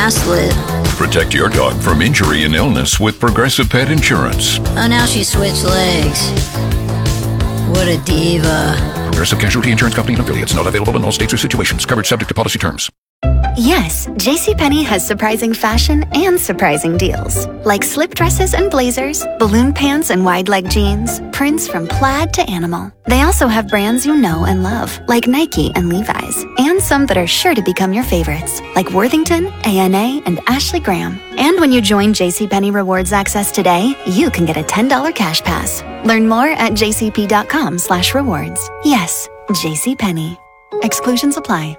ass lit. Protect your dog from injury and illness with Progressive Pet Insurance. Oh, now she switched legs. What a diva. Progressive Casualty Insurance Company and affiliates. Not available in all states or situations. Coverage subject to policy terms. Yes, JCPenney has surprising fashion and surprising deals. Like slip dresses and blazers, balloon pants and wide leg jeans, prints from plaid to animal. They also have brands you know and love, like Nike and Levi's, and some that are sure to become your favorites, like Worthington, A&A, and Ashley Graham. And when you join JCPenney Rewards Access today, you can get a $10 cash pass. Learn more at jcp.com/rewards. Yes, JCPenney. Exclusions apply.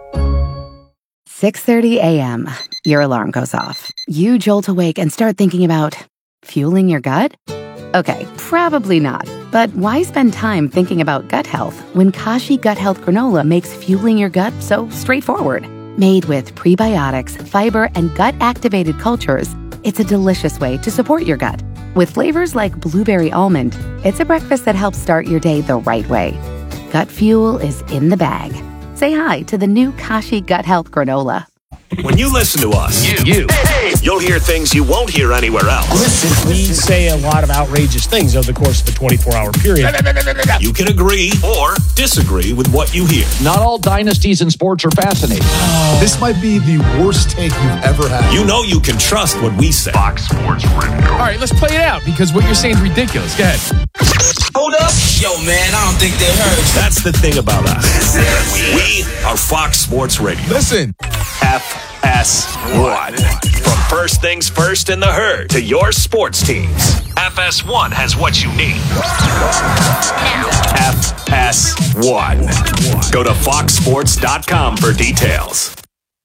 6:30 a.m. Your alarm goes off. You jolt awake and start thinking about fueling your gut? Okay, probably not. But why spend time thinking about gut health when Kashi Gut Health Granola makes fueling your gut so straightforward? Made with prebiotics, fiber, and gut-activated cultures, it's a delicious way to support your gut. With flavors like blueberry almond, it's a breakfast that helps start your day the right way. Gut fuel is in the bag. Say hi to the new Kashi Gut Health Granola. When you listen to us, you'll hear things you won't hear anywhere else. Listen, we say a lot of outrageous things over the course of a 24-hour period. You can agree or disagree with what you hear. Not all dynasties in sports are fascinating. This might be the worst take you've ever had. You know you can trust what we say. Fox Sports Radio. All right, let's play it out because what you're saying is ridiculous. Go ahead. Hold up. Yo, man, I don't think they heard. That's the thing about us. We are Fox Sports Radio. Listen. FS1. From first things first in the herd to your sports teams. FS1 has what you need. FS1. Go to foxsports.com for details.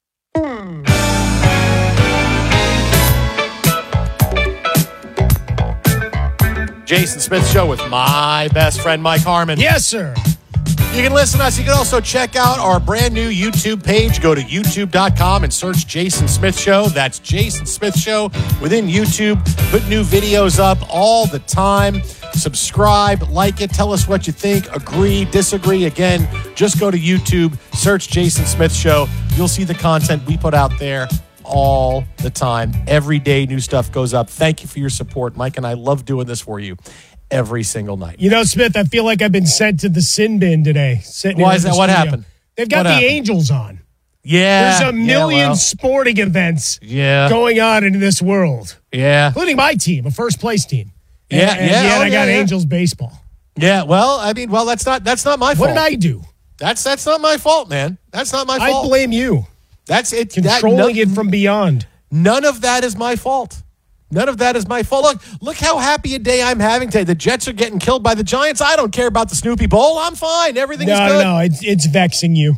Jason Smith Show with my best friend, Mike Harmon. Yes, sir. You can listen to us. You can also check out our brand new YouTube page. Go to youtube.com and search Jason Smith Show. That's Jason Smith Show within YouTube. Put new videos up all the time. Subscribe, like it, tell us what you think, agree, disagree. Again, just go to YouTube, search Jason Smith Show. You'll see the content we put out there all the time. Every day, new stuff goes up. Thank you for your support. Mike and I love doing this for you every single night. You know, Smith, I feel like I've been sent to the sin bin today. Why is that? What happened? They've got the Angels on. Yeah. There's a million sporting events going on in this world. Yeah. Including my team, a first-place team. And I got Angels baseball. Yeah, that's not my fault. What did I do? That's not my fault, man. That's not my fault. I blame you. That's it. Controlling it from beyond. None of that is my fault. None of that is my fault. Look how happy a day I'm having today. The Jets are getting killed by the Giants. I don't care about the Snoopy Bowl. I'm fine. Everything is good. No, it's vexing you.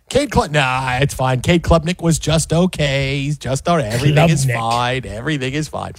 It's fine. Cade Klubnik was just okay. He's just all right. Everything is fine. Everything is fine.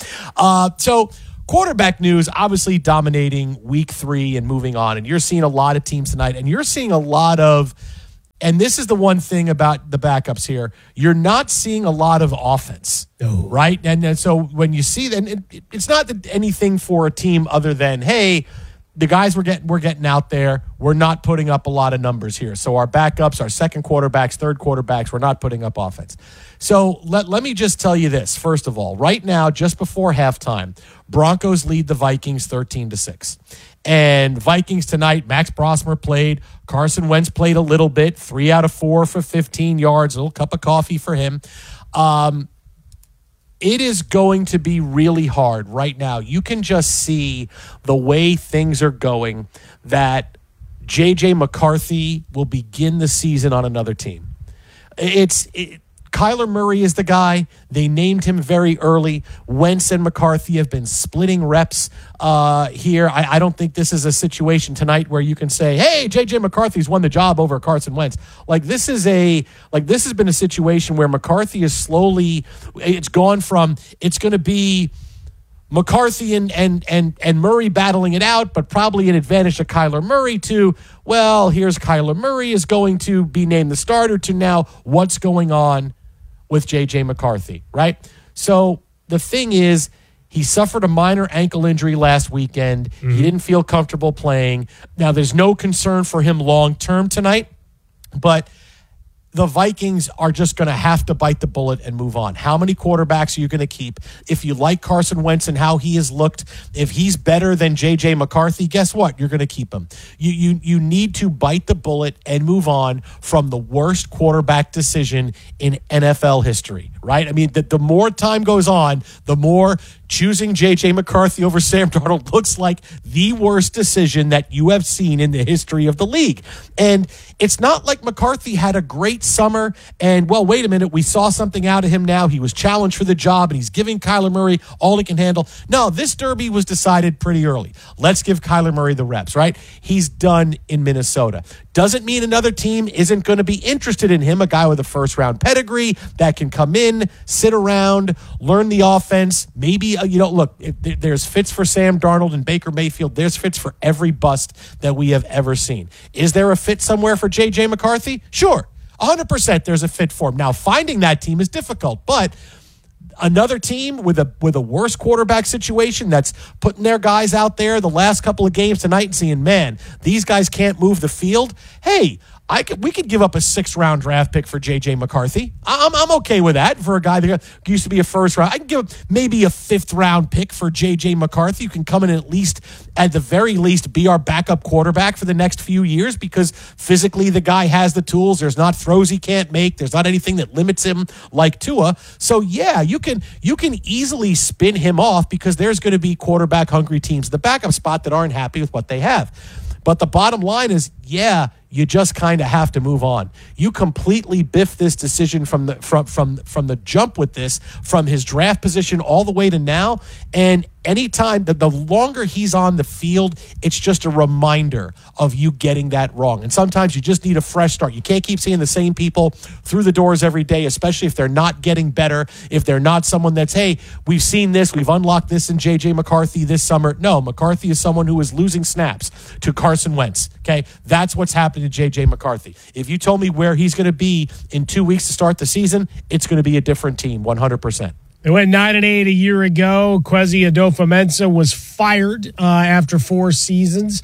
So quarterback news, obviously dominating week 3 and moving on. And you're seeing a lot of teams tonight. And you're seeing a lot of, and this is the one thing about the backups here, you're not seeing a lot of offense. No. Right? And so when you see that, it's not anything for a team other than, hey, the guys we're getting out there, we're not putting up a lot of numbers here. So our backups, our second quarterbacks, third quarterbacks, we're not putting up offense. So let me just tell you this, first of all. Right now, just before halftime, Broncos lead the Vikings 13-6. And Vikings tonight, Max Brosmer played. Carson Wentz played a little bit, 3 out of 4 for 15 yards, a little cup of coffee for him. It is going to be really hard right now. You can just see the way things are going that J.J. McCarthy will begin the season on another team. Kyler Murray is the guy. They named him very early. Wentz and McCarthy have been splitting reps here. I don't think this is a situation tonight where you can say, hey, J.J. McCarthy's won the job over Carson Wentz. This has been a situation where McCarthy is slowly, it's gone from, it's going to be McCarthy and Murray battling it out, but probably an advantage to Kyler Murray to, well, here's Kyler Murray is going to be named the starter to now what's going on with J.J. McCarthy, right? So the thing is, he suffered a minor ankle injury last weekend. Mm-hmm. He didn't feel comfortable playing. Now, there's no concern for him long-term tonight, but the Vikings are just going to have to bite the bullet and move on. How many quarterbacks are you going to keep? If you like Carson Wentz and how he has looked, if he's better than J.J. McCarthy, guess what? You're going to keep him. You need to bite the bullet and move on from the worst quarterback decision in NFL history, right? I mean, the more time goes on, the more choosing J.J. McCarthy over Sam Darnold looks like the worst decision that you have seen in the history of the league. And it's not like McCarthy had a great summer and, well, wait a minute, we saw something out of him now. He was challenged for the job and he's giving Kyler Murray all he can handle. No, this derby was decided pretty early. Let's give Kyler Murray the reps, right? He's done in Minnesota. Doesn't mean another team isn't going to be interested in him, a guy with a first-round pedigree that can come in, sit around, learn the offense. Maybe, look, there's fits for Sam Darnold and Baker Mayfield. There's fits for every bust that we have ever seen. Is there a fit somewhere for J.J. McCarthy? Sure. 100% there's a fit for him. Now, finding that team is difficult, but another team with a worse quarterback situation that's putting their guys out there the last couple of games tonight and seeing, man, these guys can't move the field. Hey, we could give up a 6th-round draft pick for J.J. McCarthy. I'm okay with that for a guy that used to be a 1st round. I can give up maybe a 5th-round pick for J.J. McCarthy. You can come in and at the very least, be our backup quarterback for the next few years because physically the guy has the tools. There's not throws he can't make. There's not anything that limits him like Tua. So, yeah, you can easily spin him off because there's going to be quarterback-hungry teams at the backup spot that aren't happy with what they have. But the bottom line is, yeah, you just kind of have to move on. You completely biff this decision from the jump with this, from his draft position all the way to now. And anytime, the longer he's on the field, it's just a reminder of you getting that wrong. And sometimes you just need a fresh start. You can't keep seeing the same people through the doors every day, especially if they're not getting better, if they're not someone that's, hey, we've seen this, we've unlocked this in J.J. McCarthy this summer. No, McCarthy is someone who is losing snaps to Carson Wentz, okay? That's what's happening to J.J. McCarthy. If you told me where he's going to be in 2 weeks to start the season, it's going to be a different team, 100%. They went 9-8 a year ago. Kwesi Adofo-Mensah was fired after 4 seasons,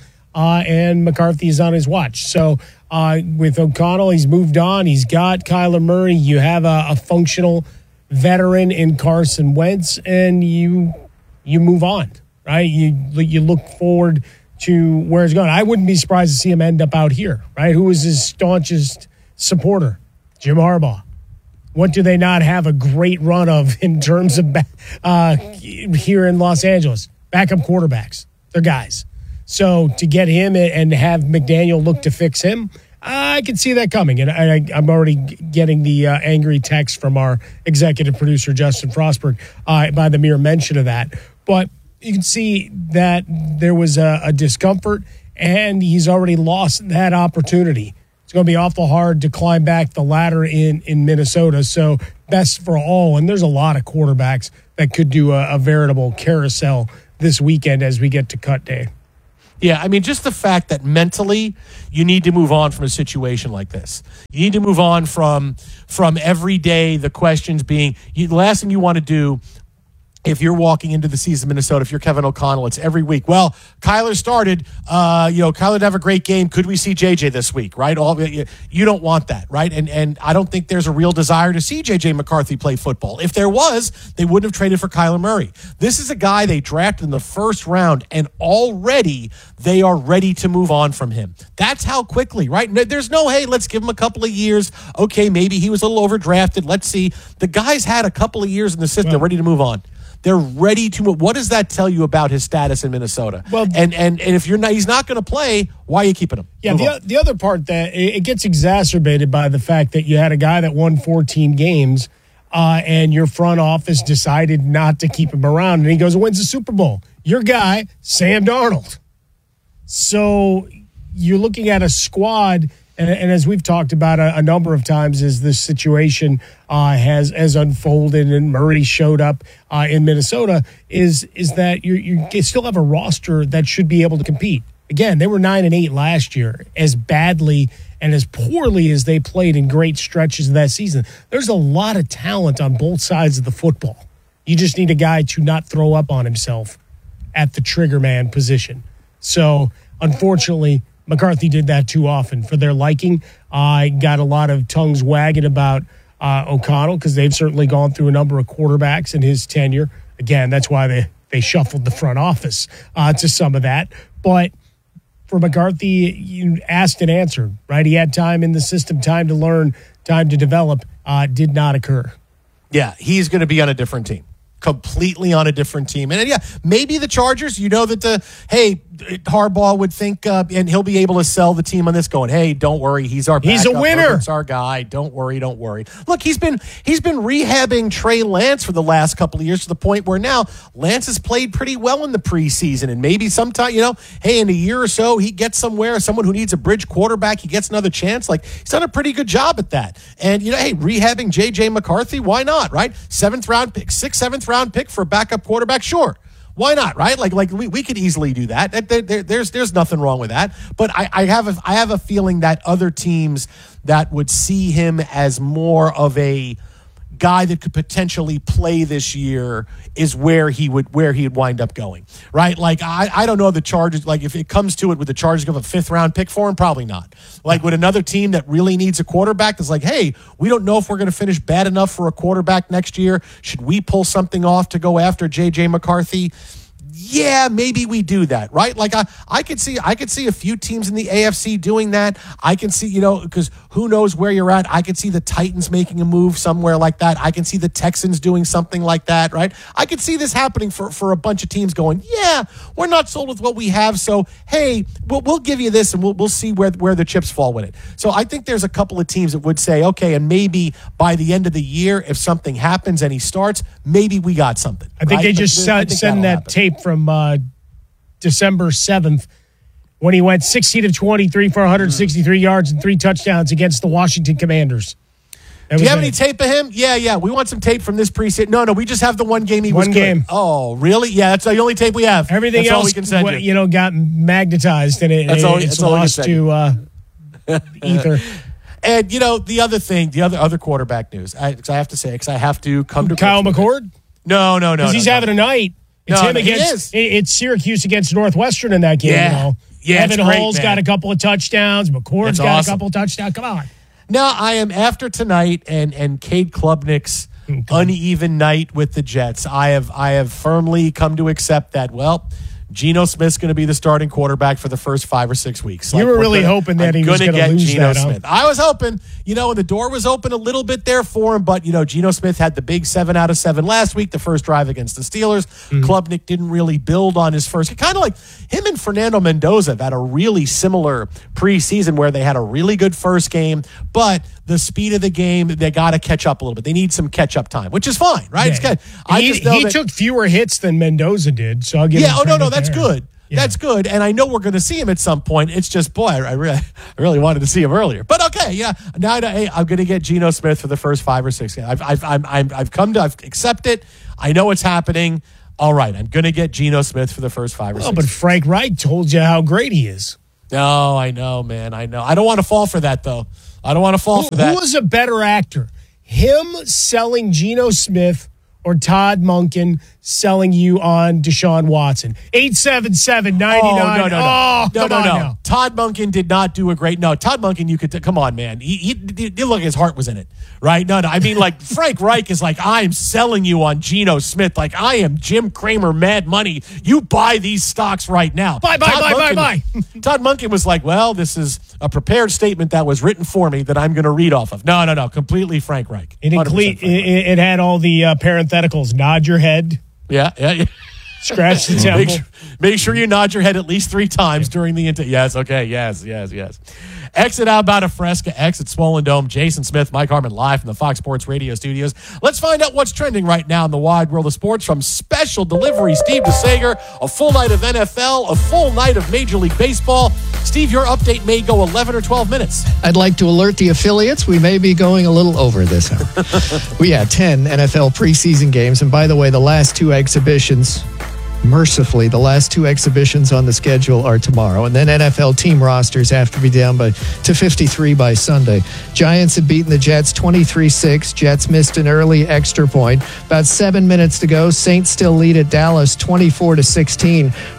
and McCarthy is on his watch. So with O'Connell, he's moved on. He's got Kyler Murray. You have a functional veteran in Carson Wentz, and you move on, right? You look forward to where it's going. I wouldn't be surprised to see him end up out here, right? Who is his staunchest supporter? Jim Harbaugh. What do they not have a great run of in terms of here in Los Angeles? Backup quarterbacks. They're guys. So to get him and have McDaniel look to fix him, I can see that coming. And I'm already getting the angry text from our executive producer, Justin Frostberg, by the mere mention of that. But you can see that there was a discomfort, and he's already lost that opportunity. It's going to be awful hard to climb back the ladder in Minnesota. So best for all. And there's a lot of quarterbacks that could do a veritable carousel this weekend as we get to cut day. Yeah, I mean, just the fact that mentally you need to move on from a situation like this. You need to move on from every day, the questions being, the last thing you want to do if you're walking into the season in Minnesota, if you're Kevin O'Connell, it's every week. Well, Kyler started, Kyler did have a great game. Could we see JJ this week, right? You don't want that, right? And I don't think there's a real desire to see JJ McCarthy play football. If there was, they wouldn't have traded for Kyler Murray. This is a guy they drafted in the 1st round, and already they are ready to move on from him. That's how quickly, right? There's no, hey, let's give him a couple of years. Okay, maybe he was a little overdrafted. Let's see. The guy's had a couple of years in the system. They're ready to move on. They're ready to move. What does that tell you about his status in Minnesota? Well, and if he's not going to play, why are you keeping him? Yeah, the other part that it gets exacerbated by the fact that you had a guy that won 14 games, and your front office decided not to keep him around, and he goes and wins the Super Bowl. Your guy, Sam Darnold. So you're looking at a squad. And as we've talked about a number of times as this situation has unfolded and Murray showed up in Minnesota, is that you still have a roster that should be able to compete. Again, they were 9-8 last year. As badly and as poorly as they played in great stretches of that season, there's a lot of talent on both sides of the football. You just need a guy to not throw up on himself at the trigger man position. So, unfortunately, McCarthy did that too often for their liking. Got a lot of tongues wagging about O'Connell because they've certainly gone through a number of quarterbacks in his tenure. Again, that's why they shuffled the front office to some of that. But for McCarthy, you asked and answered, right? He had time in the system, time to learn, time to develop. Did not occur. Yeah, he's going to be on a different team. Completely on a different team. And yeah, maybe the Chargers, that Harbaugh would think, and he'll be able to sell the team on this going, hey, don't worry, he's our backup. He's a winner. Herbert's our guy. Don't worry. Look, he's been rehabbing Trey Lance for the last couple of years to the point where now Lance has played pretty well in the preseason. And maybe sometime, hey, in a year or so, he gets somewhere, someone who needs a bridge quarterback, he gets another chance. Like, he's done a pretty good job at that. And, hey, rehabbing J.J. McCarthy, why not, right? 7th round pick for a backup quarterback, sure. Why not, right? Like we could easily do that. There's nothing wrong with that. But I have a feeling that other teams that would see him as more of a guy that could potentially play this year is where he'd wind up going, right? Like I don't know the Chargers. Like if it comes to it, would the Chargers give a 5th round pick for him? Probably not. Like with another team that really needs a quarterback that's like, hey, we don't know if we're going to finish bad enough for a quarterback next year. Should we pull something off to go after J.J. McCarthy? Yeah, maybe we do that, right? Like I could see a few teams in the AFC doing that. I can see, because who knows where you're at. I could see the Titans making a move somewhere like that. I can see the Texans doing something like that, right? I could see this happening for a bunch of teams going, yeah, we're not sold with what we have, so hey, we'll give you this and we'll see where the chips fall with it. So I think there's a couple of teams that would say, okay, and maybe by the end of the year, if something happens and he starts, maybe we got something. I think they just send that tape from December 7th when he went 16 of 23 for 163 yards and 3 touchdowns against the Washington Commanders. Do you have any tape of him? Yeah. We want some tape from this preseason. No, we just have the one game he was good. One game. Oh, really? Yeah, that's the only tape we have. Everything that's else, all we can send you. Got magnetized and it's lost to ether. And, the other thing, the other quarterback news, I have to say, because I have to come to Kyle McCord? No. Because he's having a night. It's him against it's Syracuse against Northwestern in that game. Yeah, Evan Hull's got a couple of touchdowns. McCord's got a couple of touchdowns. Come on. Now I am after tonight and Cade Klubnik's uneven night with the Jets. I have firmly come to accept that. Well, Geno Smith's going to be the starting quarterback for the first 5 or 6 weeks. You were really hoping that he was going to lose Geno that, Smith. I was hoping, and the door was open a little bit there for him, but, Geno Smith had the big 7 out of 7 last week, the first drive against the Steelers. Klubnik didn't really build on his first. Kind of like him and Fernando Mendoza have had a really similar preseason where they had a really good first game, but the speed of the game, they got to catch up a little bit. They need some catch-up time, which is fine, right? Yeah. It's good. He took fewer hits than Mendoza did, so I'll give him credit. No, that's good. Yeah. That's good, and I know we're going to see him at some point. It's just, boy, I really wanted to see him earlier. But okay, yeah. Now I'm going to get Geno Smith for the first 5 or 6 games. I've accepted. I know it's happening. All right, I'm going to get Geno Smith for the first 5 or 6 games. But Frank Reich told you how great he is. No, I know, man. I know. I don't want to fall for that, though. I don't want to fall for that. Who was a better actor? Him selling Geno Smith or Todd Monken selling you on Deshaun Watson? 877-99. No. Todd Monken did not do a great. No, Todd Monken, you could come on, man. He look, his heart was in it, right? No. I mean, like Frank Reich is like, I'm selling you on Geno Smith. Like I am Jim Cramer, Mad Money. You buy these stocks right now. Buy. Todd Monken was like, well, this is a prepared statement that was written for me that I'm going to read off of. No. Completely Frank Reich. It had all the parentheticals. Nod your head. Yeah. Scratch the temple. Make sure you nod your head at least 3 times during the Yes, okay. Yes. Exit out about a Fresca, exit Swollen Dome. Jason Smith, Mike Harmon live from the Fox Sports Radio studios. Let's find out what's trending right now in the wide world of sports from Special Delivery Steve DeSager. A full night of NFL, a full night of Major League Baseball. Steve, your update may go 11 or 12 minutes. I'd like to alert the affiliates. We may be going a little over this hour. We had 10 NFL preseason games. And by the way, the last 2 exhibitions... Mercifully, the last 2 exhibitions on the schedule are tomorrow, and then NFL team rosters have to be down to 53 by Sunday. Giants have beaten the Jets 23-6. Jets missed an early extra point. About 7 minutes to go. Saints still lead at Dallas 24-16.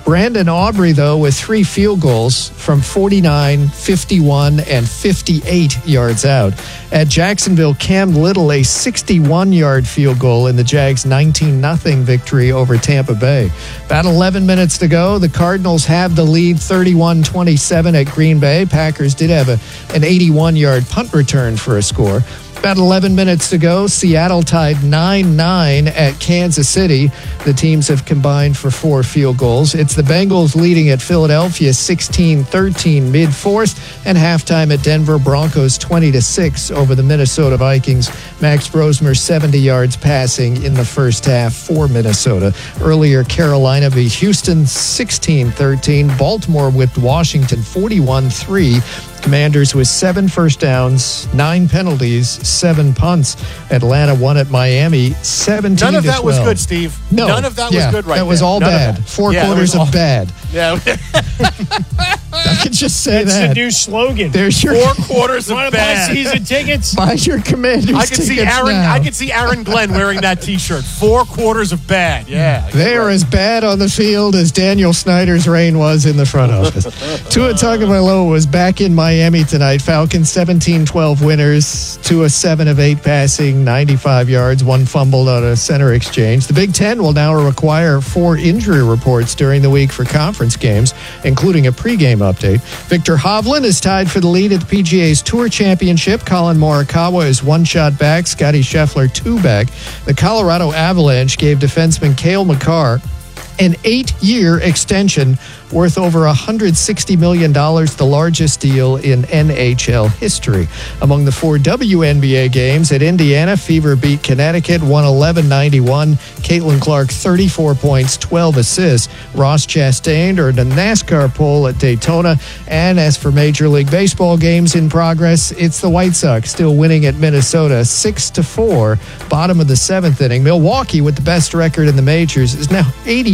Brandon Aubrey, though, with 3 field goals from 49, 51, and 58 yards out. At Jacksonville, Cam Little, a 61-yard field goal in the Jags' 19-0 victory over Tampa Bay. About 11 minutes to go. The Cardinals have the lead 31-27 at Green Bay. Packers did have an 81-yard punt return for a score. About 11 minutes to go, Seattle tied 9-9 at Kansas City. The teams have combined for 4 field goals. It's the Bengals leading at Philadelphia 16-13 mid-fourth, and halftime at Denver Broncos 20-6 over the Minnesota Vikings. Max Brosmer 70 yards passing in the first half for Minnesota. Earlier, Carolina beat Houston 16-13. Baltimore whipped Washington 41-3. Commanders with 7 first downs, 9 penalties, 7 punts. Atlanta won at Miami 17-12. None of that was good, Steve. No. None of that was good right That was there. all None bad. 4 quarters of bad. Yeah. I could just say it's that. It's the new slogan. There's your 4 quarters of bad. bad. Season tickets. Buy your Commanders I could see tickets Aaron. now. I could see Aaron Glenn wearing that T-shirt. 4 quarters of bad. Yeah. They are as bad on the field as Daniel Snyder's reign was in the front office. Tua Tagovailoa was back in Miami tonight. Falcons 17-12 winners. Tua 7 of 8 passing, 95 yards, 1 fumbled on a center exchange. The Big Ten will now require 4 injury reports during the week for conference games, including a pregame update. Victor Hovland is tied for the lead at the PGA's Tour Championship. Colin Morikawa is 1 shot back. Scotty Scheffler 2 back. The Colorado Avalanche gave defenseman Cale Makar an 8-year extension worth over $160 million, the largest deal in NHL history. Among the 4 WNBA games at Indiana, Fever beat Connecticut 111-91. Caitlin Clark 34 points, 12 assists. Ross Chastain earned a NASCAR pole at Daytona. And as for Major League Baseball games in progress, it's the White Sox still winning at Minnesota 6-4, bottom of the 7th inning. Milwaukee, with the best record in the majors, is now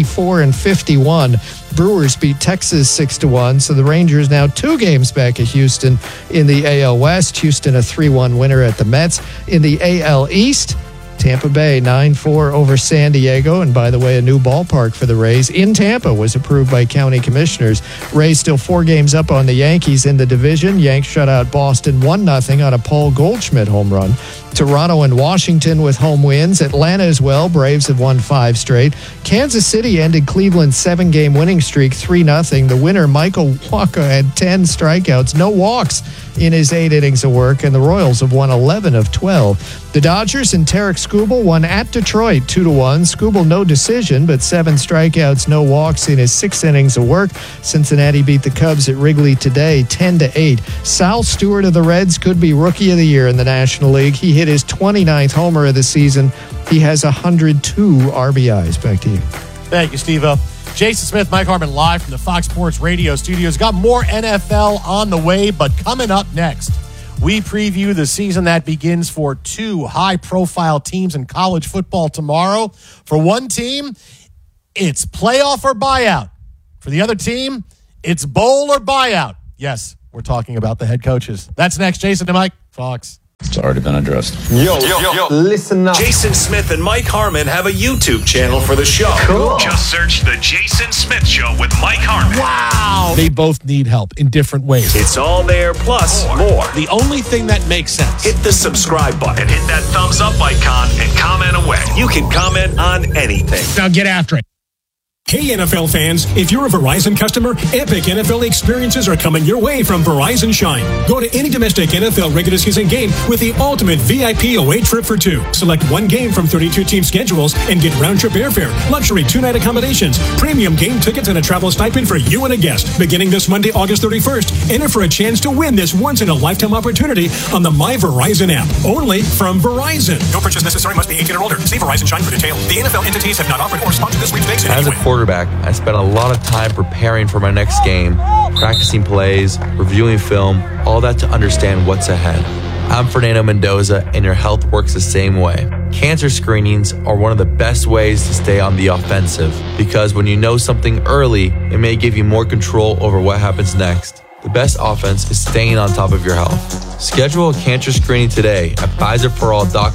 84-51. Brewers beat Texas 6-1, so the Rangers now 2 games back at Houston in the AL West. Houston a 3-1 winner at the Mets. In the AL East, Tampa Bay 9-4 over San Diego. And by the way, a new ballpark for the Rays in Tampa was approved by county commissioners. Rays still 4 games up on the Yankees in the division. Yanks shut out Boston 1-0 on a Paul Goldschmidt home run. Toronto and Washington with home wins. Atlanta as well. Braves have won 5 straight. Kansas City ended Cleveland's 7-game winning streak 3-0. The winner, Michael Wacha, had 10 strikeouts, no walks in his 8 innings of work, and the Royals have won 11 of 12. The Dodgers and Tarek Skubal won at Detroit 2-1. Skubal no decision, but 7 strikeouts, no walks in his 6 innings of work. Cincinnati beat the Cubs at Wrigley today 10-8. Sal Stewart of the Reds could be Rookie of the Year in the National League. He hit his 29th homer of the season. He has 102 RBIs. Back to you. Thank you, Steve-O. Jason Smith, Mike Harmon, live from the Fox Sports Radio studios. Got more NFL on the way, but coming up next, we preview the season that begins for 2 high-profile teams in college football tomorrow. For one team, it's playoff or buyout. For the other team, it's bowl or buyout. Yes, we're talking about the head coaches. That's next. Jason and Mike, Fox. It's already been addressed. Yo, listen up. Jason Smith and Mike Harmon have a YouTube channel for the show. Cool. Just search The Jason Smith Show with Mike Harmon. Wow. They both need help in different ways. It's all there, plus more. The only thing that makes sense. Hit the subscribe button, hit that thumbs up icon, and comment away. You can comment on anything. Now get after it. Hey NFL fans, if you're a Verizon customer, epic NFL experiences are coming your way from Verizon Shine. Go to any domestic NFL regular season game with the ultimate VIP away trip for 2. Select 1 game from 32 team schedules and get round-trip airfare, luxury 2-night accommodations, premium game tickets, and a travel stipend for you and a guest. Beginning this Monday, August 31st, enter for a chance to win this once-in-a-lifetime opportunity on the My Verizon app. Only from Verizon. No purchase necessary. Must be 18 or older. See Verizon Shine for details. The NFL entities have not offered or sponsored this sweepstakes in any way. Quarterback, I spent a lot of time preparing for my next game, practicing plays, reviewing film, all that to understand what's ahead. I'm Fernando Mendoza, and your health works the same way. Cancer screenings are one of the best ways to stay on the offensive, because when you know something early, it may give you more control over what happens next. The best offense is staying on top of your health. Schedule a cancer screening today at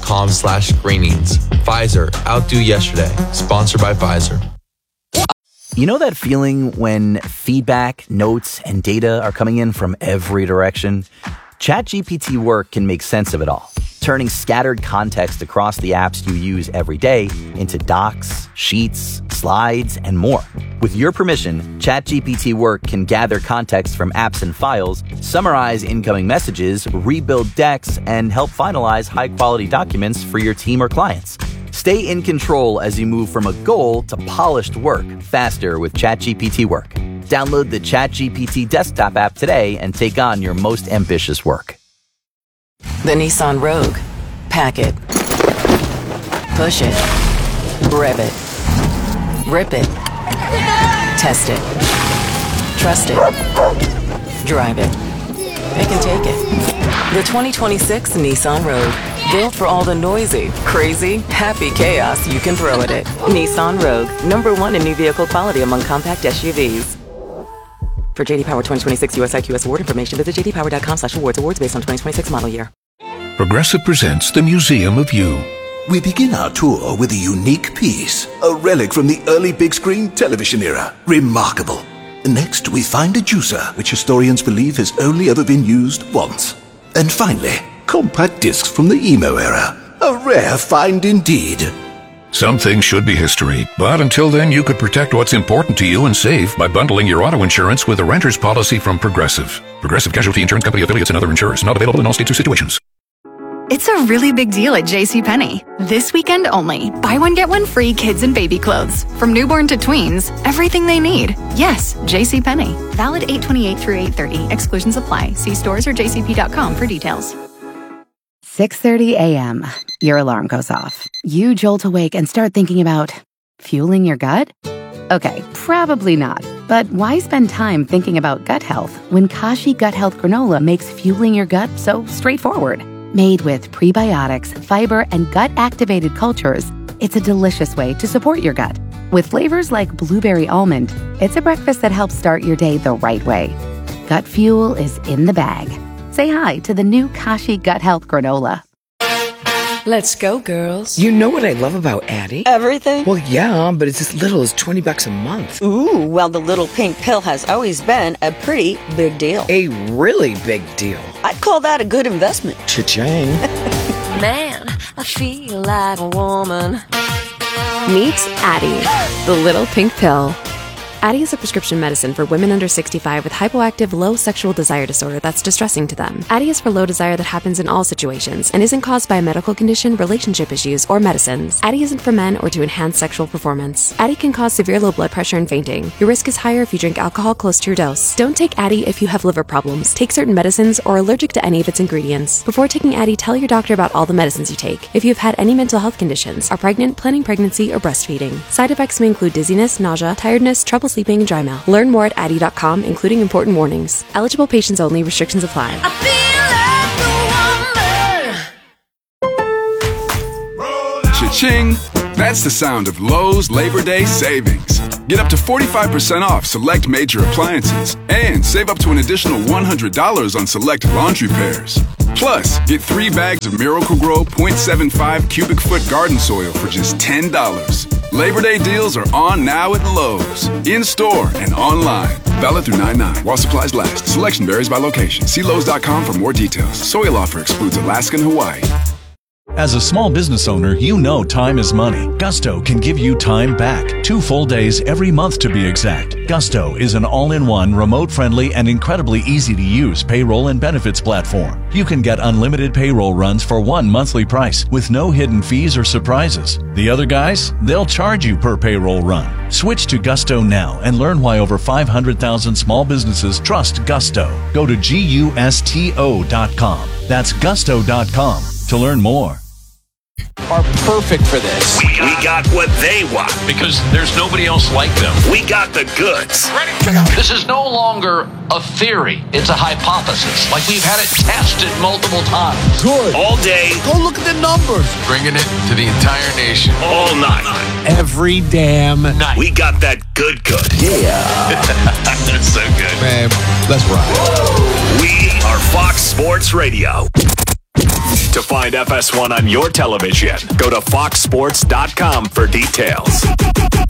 PfizerForAll.com/screenings. Pfizer, outdo yesterday. Sponsored by Pfizer. You know that feeling when feedback, notes, and data are coming in from every direction? ChatGPT Work can make sense of it all, turning scattered context across the apps you use every day into docs, sheets, slides, and more. With your permission, ChatGPT Work can gather context from apps and files, summarize incoming messages, rebuild decks, and help finalize high-quality documents for your team or clients. Stay in control as you move from a goal to polished work faster with ChatGPT Work. Download the ChatGPT desktop app today and take on your most ambitious work. The Nissan Rogue. Pack it. Push it. Rev it. Rip it. Test it. Trust it. Drive it. Pick and take it. The 2026 Nissan Rogue. Built for all the noisy, crazy, happy chaos you can throw at it. Nissan Rogue. #1 in new vehicle quality among compact SUVs. For J.D. Power 2026 US IQS award information, visit jdpower.com/awards. Awards based on 2026 model year. Progressive presents the Museum of You. We begin our tour with a unique piece, a relic from the early big screen television era. Remarkable. Next, we find a juicer, which historians believe has only ever been used once. And finally, compact discs from the emo era. A rare find indeed. Some things should be history, but until then, you could protect what's important to you and save by bundling your auto insurance with a renter's policy from Progressive. Progressive Casualty Insurance Company affiliates and other insurers. Not available in all states or situations. It's a really big deal at JCPenney. This weekend only. Buy one, get one free kids and baby clothes. From newborn to tweens, everything they need. Yes, JCPenney. Valid 8/28 through 8/30. Exclusions apply. See stores or jcp.com for details. 6:30 a.m. Your alarm goes off. You jolt awake and start thinking about fueling your gut? Okay, probably not. But why spend time thinking about gut health when Kashi Gut Health Granola makes fueling your gut so straightforward? Made with prebiotics, fiber, and gut-activated cultures, it's a delicious way to support your gut. With flavors like blueberry almond, it's a breakfast that helps start your day the right way. Gut fuel is in the bag. Say hi to the new Kashi Gut Health Granola. Let's go, girls. You know what I love about Addie? Everything? Well, yeah, but it's as little as $20 a month. Ooh, well, the little pink pill has always been a pretty big deal. A really big deal. I'd call that a good investment. Cha-ching. Man, I feel like a woman. Meet Addie, the little pink pill. Addie is a prescription medicine for women under 65 with hypoactive low sexual desire disorder that's distressing to them. Addie is for low desire that happens in all situations and isn't caused by a medical condition, relationship issues, or medicines. Addie isn't for men or to enhance sexual performance. Addie can cause severe low blood pressure and fainting. Your risk is higher if you drink alcohol close to your dose. Don't take Addie if you have liver problems, take certain medicines, or are allergic to any of its ingredients. Before taking Addie, tell your doctor about all the medicines you take. If you've had any mental health conditions, are pregnant, planning pregnancy, or breastfeeding. Side effects may include dizziness, nausea, tiredness, trouble sleeping, and dry mouth. Learn more at Addie.com, including important warnings. Eligible patients only. Restrictions apply. Cha-ching! That's the sound of Lowe's Labor Day savings. Get up to 45% off select major appliances and save up to an additional $100 on select laundry pairs. Plus, get 3 bags of Miracle-Gro 0.75 cubic foot garden soil for just $10. Labor Day deals are on now at Lowe's. In-store and online. Valid through 9/9 while supplies last. Selection varies by location. See Lowe's.com for more details. Soil offer excludes Alaska and Hawaii. As a small business owner, you know time is money. Gusto can give you time back. 2 full days every month to be exact. Gusto is an all-in-one, remote-friendly, and incredibly easy-to-use payroll and benefits platform. You can get unlimited payroll runs for one monthly price with no hidden fees or surprises. The other guys, they'll charge you per payroll run. Switch to Gusto now and learn why over 500,000 small businesses trust Gusto. Go to GUSTO.com. That's Gusto.com to learn more. Are perfect for this. We got what they want. Because there's nobody else like them. We got the goods. This is no longer a theory. It's a hypothesis. Like we've had it tested multiple times. Good. All day. Go look at the numbers. Bringing it to the entire nation. All night. Every damn night. We got that good. Yeah. That's so good. Man, let's ride. We are Fox Sports Radio. To find FS1 on your television, go to foxsports.com for details.